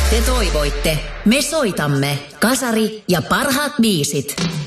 Te toivoitte. Me soitamme. Kasari ja parhaat biisit.